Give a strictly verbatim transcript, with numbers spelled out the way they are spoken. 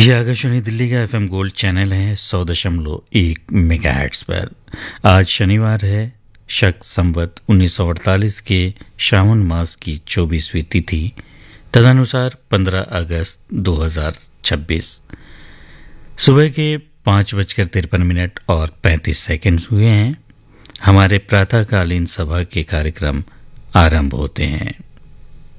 ये आकाशवाणी दिल्ली का FM gold channel है सौ दशमलव एक मेगाहर्ट्ज पर। आज शनिवार है, शक संवत उन्नीस सौ अड़तालीस के श्रावण मास की चौबीसवीं तिथि, तदनुसार पंद्रह अगस्त दो हज़ार छब्बीस। सुबह के पाँच बजकर तिरपन मिनट और पैंतीस सेकंड हुए हैं। हमारे प्रातःकालीन सभा के कार्यक्रम आरंभ होते हैं।